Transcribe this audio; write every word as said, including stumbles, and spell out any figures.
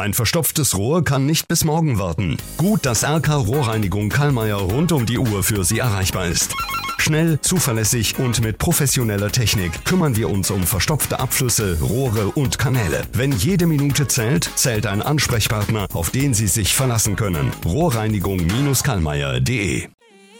Ein verstopftes Rohr kann nicht bis morgen warten. Gut, dass R K Rohrreinigung Kallmeier rund um die Uhr für Sie erreichbar ist. Schnell, zuverlässig und mit professioneller Technik kümmern wir uns um verstopfte Abflüsse, Rohre und Kanäle. Wenn jede Minute zählt, zählt ein Ansprechpartner, auf den Sie sich verlassen können. Rohrreinigung Kallmeier punkt de